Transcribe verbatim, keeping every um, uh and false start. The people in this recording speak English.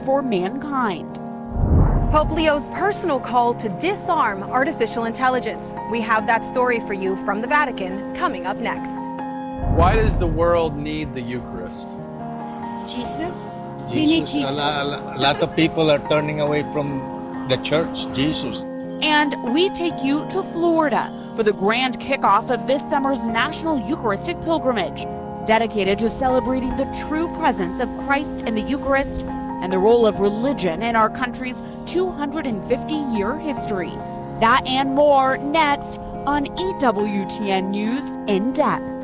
for mankind. Pope Leo's personal call to disarm artificial intelligence. We have that story for you from the Vatican coming up next. Why does the world need the Eucharist? Jesus. Jesus. We need Jesus. A, a, a lot of people are turning away from the church, Jesus. And we take you to Florida for the grand kickoff of this summer's National Eucharistic Pilgrimage, dedicated to celebrating the true presence of Christ in the Eucharist and the role of religion in our country's two hundred fifty year history. That and more next on E W T N News In Depth.